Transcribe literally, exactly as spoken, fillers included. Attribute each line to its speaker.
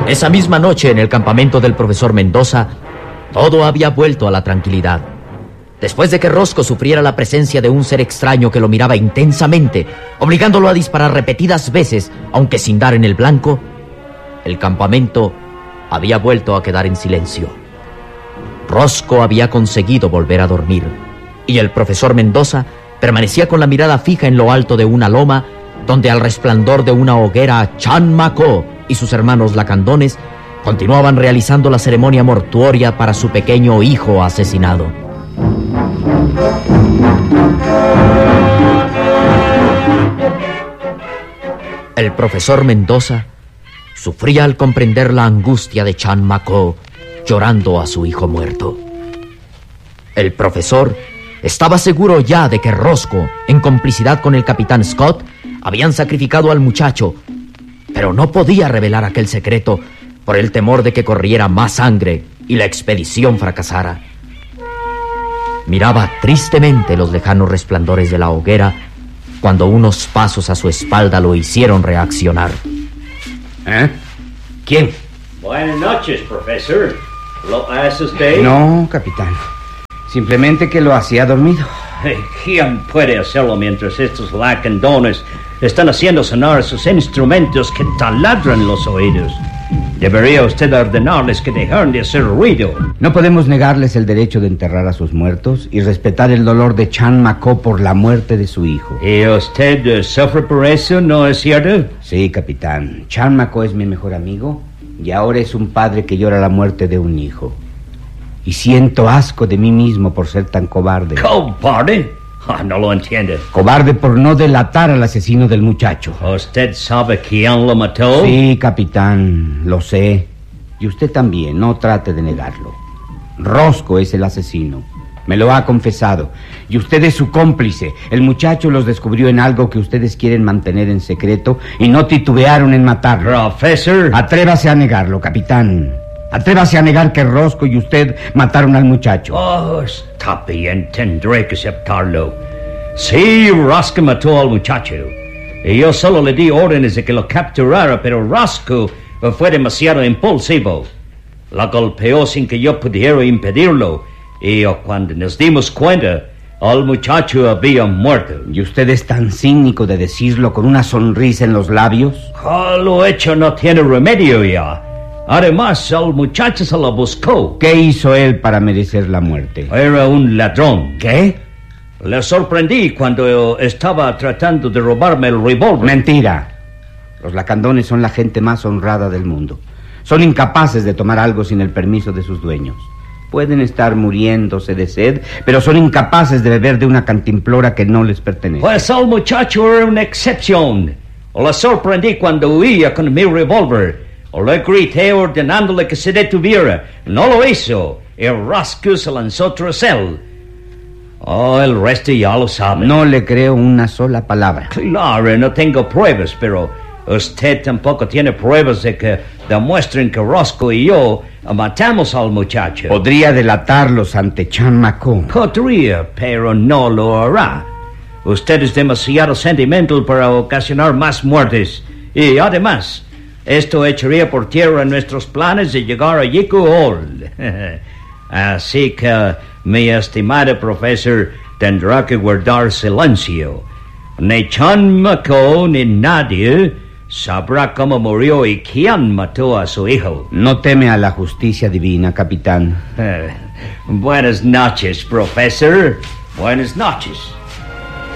Speaker 1: Esa misma noche, en el campamento del profesor Mendoza, todo había vuelto a la tranquilidad. Después de que Rosco sufriera la presencia de un ser extraño que lo miraba intensamente, obligándolo a disparar repetidas veces, aunque sin dar en el blanco, el campamento había vuelto a quedar en silencio. Rosco había conseguido volver a dormir, y el profesor Mendoza permanecía con la mirada fija en lo alto de una loma, donde al resplandor de una hoguera Chan Macó y sus hermanos lacandones continuaban realizando la ceremonia mortuoria para su pequeño hijo asesinado. El profesor Mendoza sufría al comprender la angustia de Chan Macó llorando a su hijo muerto. El profesor estaba seguro ya de que Rosco, en complicidad con el capitán Scott, habían sacrificado al muchacho, pero no podía revelar aquel secreto por el temor de que corriera más sangre y la expedición fracasara. Miraba tristemente los lejanos resplandores de la hoguera cuando unos pasos a su espalda lo hicieron reaccionar.
Speaker 2: ¿Eh? ¿Quién?
Speaker 3: Buenas noches, profesor. ¿Lo hace usted?
Speaker 2: No, capitán. Simplemente que lo hacía dormido.
Speaker 3: ¿Quién puede hacerlo mientras estos lacandones están haciendo sonar sus instrumentos que taladran los oídos? Debería usted ordenarles que dejaran de hacer ruido.
Speaker 2: No podemos negarles el derecho de enterrar a sus muertos y respetar el dolor de Chan Macó por la muerte de su hijo.
Speaker 3: ¿Y usted uh, sufre por eso, no es cierto?
Speaker 2: Sí, capitán. Chan Macó es mi mejor amigo y ahora es un padre que llora la muerte de un hijo. Y siento asco de mí mismo por ser tan cobarde.
Speaker 3: ¿Cobarde? Ah, no lo entiende.
Speaker 2: Cobarde por no delatar al asesino del muchacho.
Speaker 3: ¿Usted sabe quién lo mató?
Speaker 2: Sí, capitán, lo sé. Y usted también, no trate de negarlo. Rosco es el asesino. Me lo ha confesado. Y usted es su cómplice. El muchacho los descubrió en algo que ustedes quieren mantener en secreto y no titubearon en matarlo.
Speaker 3: Profesor.
Speaker 2: Atrévase a negarlo, capitán. Atrévase a negar que Rosco y usted mataron al muchacho.
Speaker 3: Oh, está bien, tendré que aceptarlo. Sí, Rosco mató al muchacho. Y yo solo le di órdenes de que lo capturara, pero Rosco fue demasiado impulsivo. La golpeó sin que yo pudiera impedirlo. Y cuando nos dimos cuenta, el muchacho había muerto.
Speaker 2: ¿Y usted es tan cínico de decirlo con una sonrisa en los labios?
Speaker 3: Oh, lo hecho no tiene remedio ya. Además, el muchacho se lo buscó.
Speaker 2: ¿Qué hizo él para merecer la muerte?
Speaker 3: Era un ladrón.
Speaker 2: ¿Qué?
Speaker 3: Le sorprendí cuando estaba tratando de robarme el revólver.
Speaker 2: Mentira. Los lacandones son la gente más honrada del mundo. Son incapaces de tomar algo sin el permiso de sus dueños. Pueden estar muriéndose de sed, pero son incapaces de beber de una cantimplora que no les pertenece.
Speaker 3: Pues el muchacho era una excepción. Le sorprendí cuando huía con mi revólver. Le grité ordenándole que se detuviera. No lo hizo. Y Rosco se lanzó tras él. Oh, el resto ya lo sabe.
Speaker 2: No le creo una sola palabra.
Speaker 3: Claro, no tengo pruebas, pero usted tampoco tiene pruebas de que demuestren que Rosco y yo matamos al muchacho.
Speaker 2: Podría delatarlos ante Chan Macó.
Speaker 3: Podría, pero no lo hará. Usted es demasiado sentimental para ocasionar más muertes. Y además, esto echaría por tierra nuestros planes de llegar a Yiku Hall. Así que, mi estimado profesor, tendrá que guardar silencio. Ni Chan Macó ni nadie sabrá cómo murió y quién mató a su hijo.
Speaker 2: ¿No teme a la justicia divina, capitán?
Speaker 3: Buenas noches, profesor. Buenas noches.